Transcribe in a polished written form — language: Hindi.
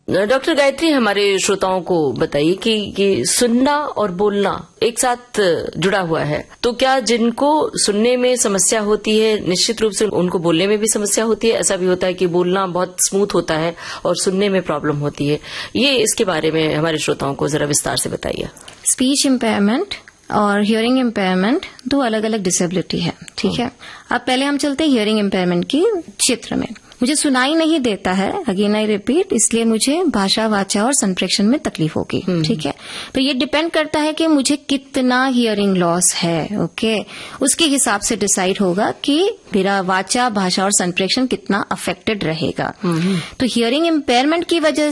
डॉक्टर गायत्री, हमारे श्रोताओं को बताइए कि सुनना और बोलना एक साथ जुड़ा हुआ है, तो क्या जिनको सुनने में समस्या होती है निश्चित रूप से उनको बोलने में भी समस्या होती है? ऐसा भी होता है कि बोलना बहुत स्मूथ होता है और सुनने में प्रॉब्लम होती है? ये इसके बारे में हमारे श्रोताओं को जरा विस्तार से बताइए। स्पीच इम्पेयरमेंट और हियरिंग इम्पेयरमेंट दो अलग अलग डिसेबिलिटी है, ठीक है। अब पहले हम चलते हैं हियरिंग इम्पेयरमेंट की क्षेत्र में। मुझे सुनाई नहीं देता है, अगेन आई रिपीट, इसलिए मुझे भाषा, वाचा और संप्रेषण में तकलीफ होगी, ठीक है। तो ये डिपेंड करता है कि मुझे कितना हियरिंग लॉस है, ओके। उसके हिसाब से डिसाइड होगा कि मेरा वाचा, भाषा और संप्रेषण कितना अफेक्टेड रहेगा। तो हियरिंग इम्पेयरमेंट की वजह